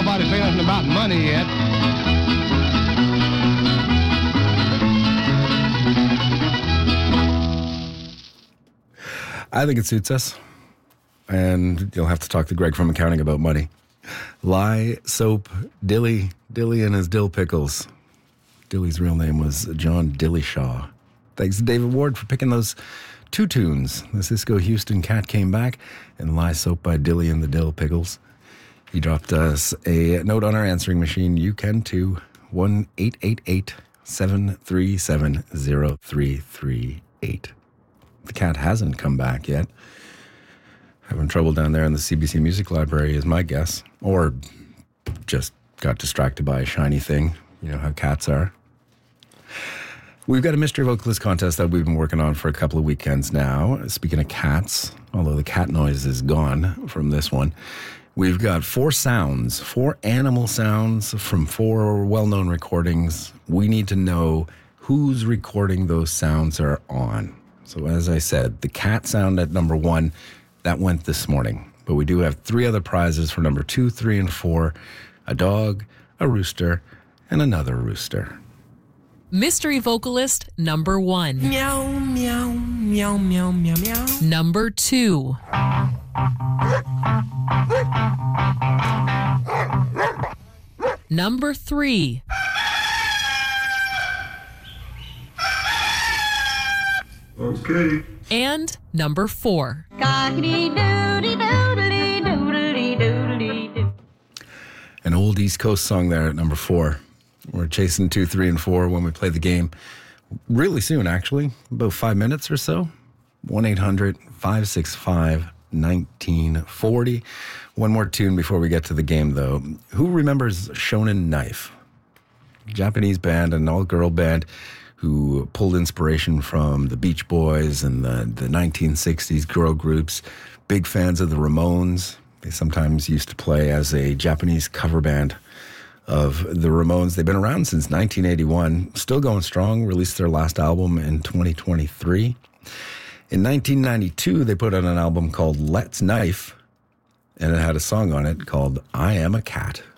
nobody say nothing about money yet. I think it suits us. And you'll have to talk to Greg from accounting about money. Lye, soap, Dilly and his dill pickles. Dilly's real name was John Dillashaw. Thanks to David Ward for picking those two tunes. The Cisco Houston Cat Came Back and Lye Soap by Dilly and the Dill Pickles. He dropped us a note on our answering machine. You can too. 1-888-737-0338. The cat hasn't come back yet. Having trouble down there in the CBC Music Library is my guess. Or just got distracted by a shiny thing. You know how cats are. We've got a mystery vocalist contest that we've been working on for a couple of weekends now. Speaking of cats, although the cat noise is gone from this one, we've got 4 animal sounds from 4 well-known recordings. We need to know whose recording those sounds are on. So as I said, the cat sound at number 1, that went this morning. But we do have 3 other prizes for number 2, 3, and 4. A dog, a rooster, and another rooster. Mystery vocalist number 1. Meow, meow, meow, meow, meow, meow. Number 2. Number 3. Okay. And number 4. An old East Coast song there at number 4. We're chasing 2, 3, and 4 when we play the game. Really soon, actually. About 5 minutes or so. 1-800-565-1940. One more tune before we get to the game, though. Who remembers Shonen Knife? Japanese band, an all-girl band who pulled inspiration from the Beach Boys and the 1960s girl groups. Big fans of the Ramones. They sometimes used to play as a Japanese cover band of the Ramones. They've been around since 1981, still going strong, released their last album in 2023. In 1992, they put out an album called Let's Knife, and it had a song on it called I Am a Cat.